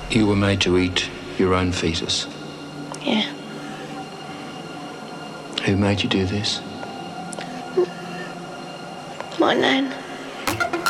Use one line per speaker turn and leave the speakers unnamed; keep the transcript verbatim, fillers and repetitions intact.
You were made to eat your own fetus.
Yeah.
Who made you do this?
My nan.